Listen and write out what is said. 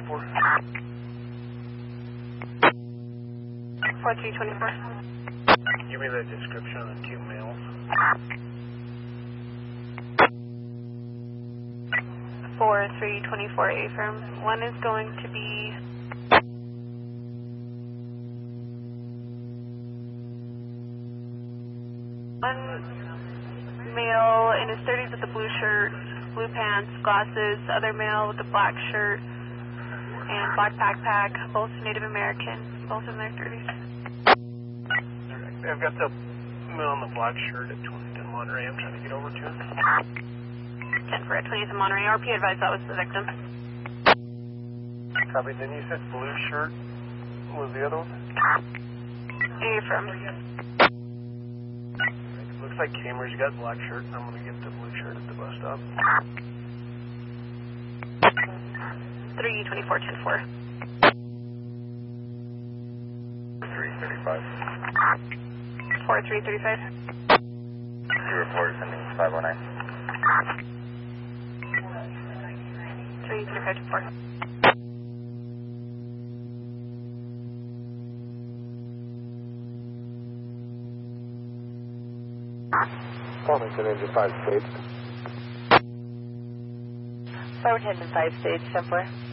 10-4. 4324. Give me the description of the two males. 4324 affirm. One is going to be one male in his 30s with a blue shirt, blue pants, glasses, other male with a black shirt and black backpack, both Native American, both in their 30s. I've got the male in the black shirt at 20th Monterey. I'm trying to get over to him. 10 for 20th Monterey. RP advised that was the victim. Copy. Then you said blue shirt was the other one? Affirm. Looks like Cameron's got black shirt. I'm going to get the blue shirt at the bus stop. 324 10-4. 335. 4335. Two report sending 509. 335 4. Farmington engine 5 stage. Farmington 5 stage, 10-4.